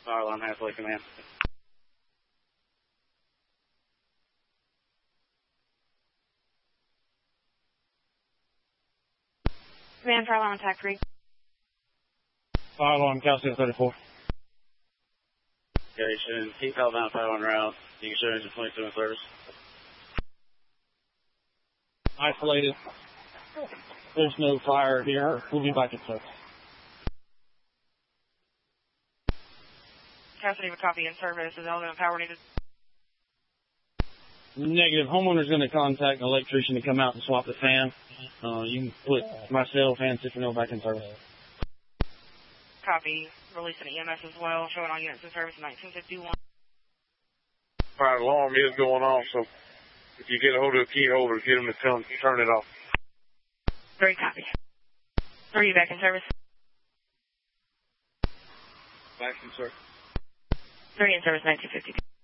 Fire alarm halfway, command. Command, fire alarm attack 3. Fire alarm, Calcium 34. Station, keep Alabama 5 on route. You can show engine 22 in service. Isolated. There's no fire here. We'll be back in service. Cassidy would copy in service. Is element power needed? Negative. Homeowner's going to contact an electrician to come out and swap the fan. You can put myself and Citronelle back in service. Copy. Release an EMS as well, showing all units in service in 1951. Fire alarm is going off, so if you get a hold of the key holder, get them to turn it off. 3 copy. 3 back in service. Back in service. 3 in service 1952.